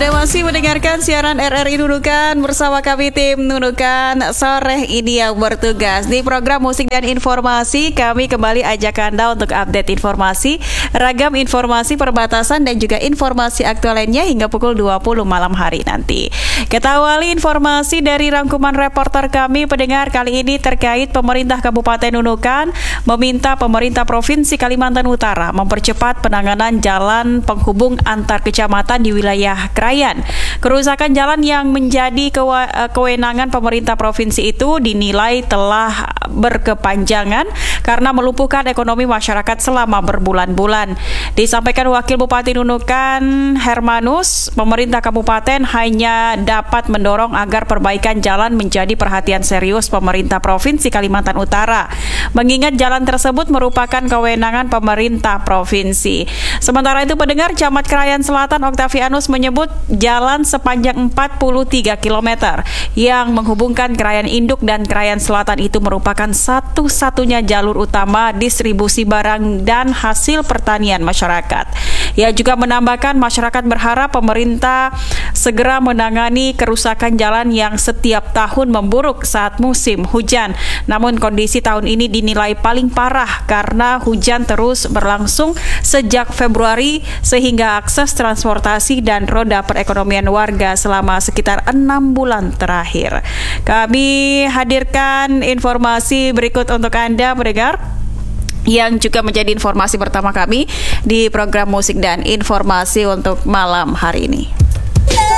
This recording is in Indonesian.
Anda masih mendengarkan siaran RRI Nunukan bersama kami tim Nunukan sore ini yang bertugas. Di program Musik dan Informasi, kami kembali ajak Anda untuk update informasi, ragam informasi perbatasan dan juga informasi aktual lainnya hingga pukul 20 malam hari nanti. Kita awali informasi dari rangkuman reporter kami pendengar kali ini terkait pemerintah Kabupaten Nunukan meminta pemerintah Provinsi Kalimantan Utara mempercepat penanganan jalan penghubung antar kecamatan di wilayah Krayan. Kerusakan jalan yang menjadi kewenangan pemerintah provinsi itu dinilai telah berkepanjangan karena melumpuhkan ekonomi masyarakat selama berbulan-bulan. Disampaikan Wakil Bupati Nunukan Hermanus, pemerintah kabupaten hanya dapat mendorong agar perbaikan jalan menjadi perhatian serius pemerintah Provinsi Kalimantan Utara, mengingat jalan tersebut merupakan kewenangan pemerintah provinsi. Sementara itu pendengar, Camat Krayan Selatan Oktavianus menyebut jalan sepanjang 43 km yang menghubungkan Krayan Induk dan Krayan Selatan itu merupakan satu-satunya jalur utama distribusi barang dan hasil pertanian masyarakat. Ia juga menambahkan masyarakat berharap pemerintah segera menangani kerusakan jalan yang setiap tahun memburuk saat musim hujan. Namun kondisi tahun ini dinilai paling parah karena hujan terus berlangsung sejak Februari sehingga akses transportasi dan roda perekonomian warga selama sekitar 6 bulan terakhir. Kami hadirkan informasi berikut untuk Anda pendengar, yang juga menjadi informasi pertama kami di program Musik dan Informasi untuk malam hari ini.